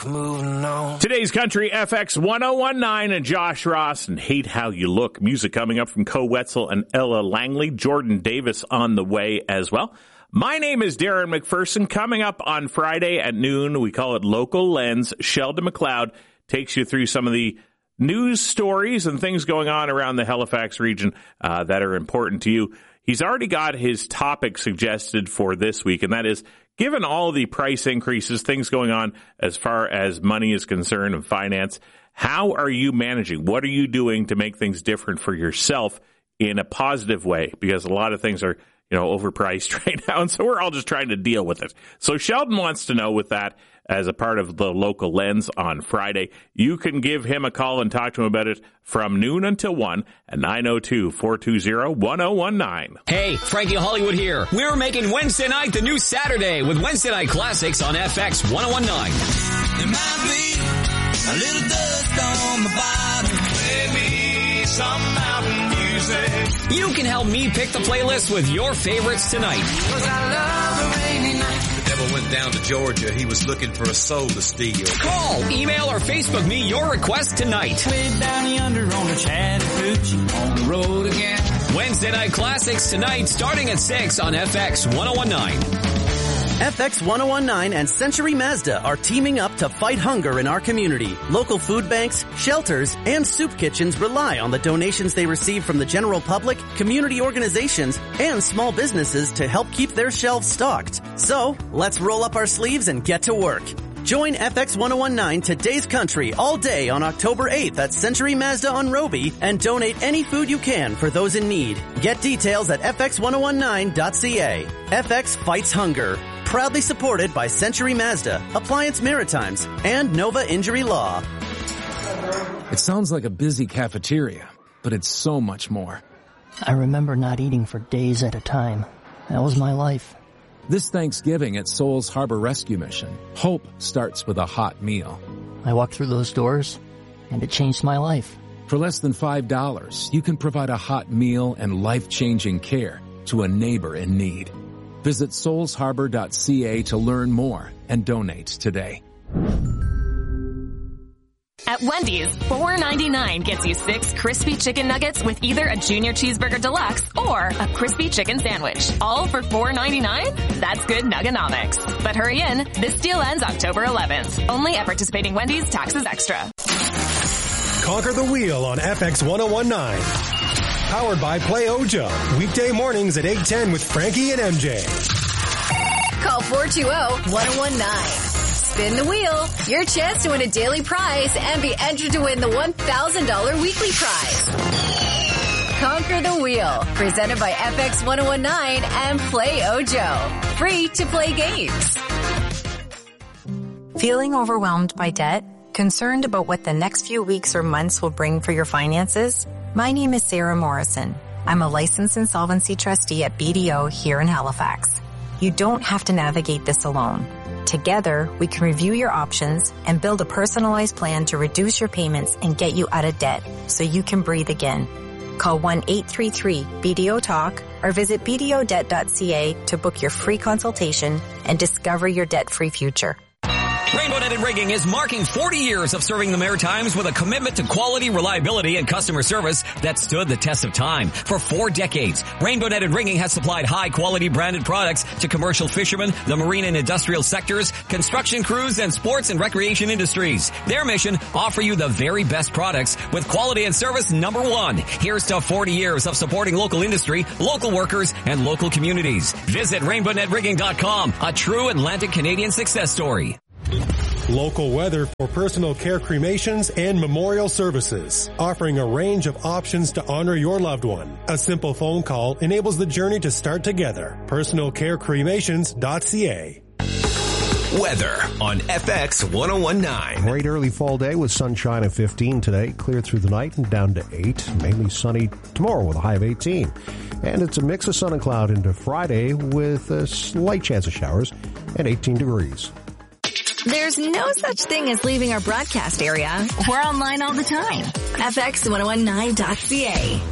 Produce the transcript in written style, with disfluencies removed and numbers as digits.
Moving on. Today's Country FX 1019 and Josh Ross and Hate How You Look. Music coming up from Co Wetzel and Ella Langley. Jordan Davis on the way as well. My name is Darren McPherson. Coming up on Friday at noon, we call it Local Lens. Sheldon McLeod takes you through some of the news stories and things going on around the Halifax region that are important to you. He's already got his topic suggested for this week, and that is, given all the price increases, things going on as far as money is concerned and finance, how are you managing? What are you doing to make things different for yourself in a positive way? Because a lot of things are, overpriced right now, and so we're all just trying to deal with it. So Sheldon wants to know with that as a part of the Local Lens on Friday. You can give him a call and talk to him about it from noon until 1 at 902-420-1019. Hey, Frankie Hollywood here. We're making Wednesday night the new Saturday with Wednesday Night Classics on FX 1019. There might be a little dust on the bottom. Play me some mountain music. You can help me pick the playlist with your favorites tonight. 'Cause I love the rainy night. The devil went down to Georgia. He was looking for a soul to steal. Call, email, or Facebook me your request tonight. Way down yonder on the Chattahoochee, on the road again. Wednesday Night Classics tonight starting at 6 on FX 1019. FX 1019 and Century Mazda are teaming up to fight hunger in our community. Local food banks, shelters, and soup kitchens rely on the donations they receive from the general public, community organizations, and small businesses to help keep their shelves stocked. So, let's roll up our sleeves and get to work. Join FX 1019 Today's Country all day on October 8th at Century Mazda on Roby and donate any food you can for those in need. Get details at fx1019.ca. FX fights hunger. Proudly supported by Century Mazda, Appliance Maritimes, and Nova Injury Law. It sounds like a busy cafeteria, but it's so much more. I remember not eating for days at a time. That was my life. This Thanksgiving at Souls Harbor Rescue Mission, hope starts with a hot meal. I walked through those doors, and it changed my life. For less than $5, you can provide a hot meal and life-changing care to a neighbor in need. Visit soulsharbor.ca to learn more and donate today. At Wendy's, $4.99 gets you 6 crispy chicken nuggets with either a junior cheeseburger deluxe or a crispy chicken sandwich. All for $4.99? That's good nuggonomics. But hurry in, this deal ends October 11th. Only at participating Wendy's, taxes extra. Conquer the Wheel on FX 1019. Powered by Play Ojo. Weekday mornings at 8:10 with Frankie and MJ. Call 420-1019. Spin the wheel. Your chance to win a daily prize and be entered to win the $1,000 weekly prize. Conquer the Wheel. Presented by FX 1019 and Play Ojo. Free to play games. Feeling overwhelmed by debt? Concerned about what the next few weeks or months will bring for your finances? My name is Sarah Morrison. I'm a licensed insolvency trustee at BDO here in Halifax. You don't have to navigate this alone. Together, we can review your options and build a personalized plan to reduce your payments and get you out of debt so you can breathe again. Call 1-833-BDO-TALK or visit bdodebt.ca to book your free consultation and discover your debt-free future. Rainbow Netted Rigging is marking 40 years of serving the Maritimes with a commitment to quality, reliability, and customer service that stood the test of time. For 4 decades, Rainbow Netted Rigging has supplied high-quality branded products to commercial fishermen, the marine and industrial sectors, construction crews, and sports and recreation industries. Their mission, offer you the very best products with quality and service #1. Here's to 40 years of supporting local industry, local workers, and local communities. Visit rainbownetrigging.com, a true Atlantic Canadian success story. Local weather for personal care cremations and memorial services, offering a range of options to honor your loved one. A simple phone call enables the journey to start together. Personalcarecremations.ca. Weather on FX 1019. Great early fall day with sunshine of 15 today, clear through the night and down to 8. Mainly sunny tomorrow with a high of 18. And it's a mix of sun and cloud into Friday with a slight chance of showers and 18 degrees. There's no such thing as leaving our broadcast area. We're online all the time. FX1019.ca.